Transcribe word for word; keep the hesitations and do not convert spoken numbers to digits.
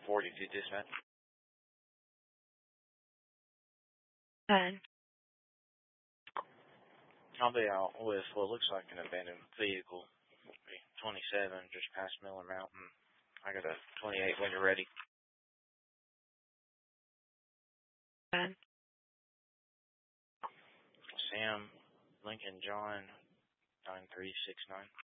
forty-two dispatch. ten. I'll be out with what looks like an abandoned vehicle. twenty-seven, just past Miller Mountain. I got a twenty-eight when you're ready. ten. Sam, Lincoln John, nine three six nine.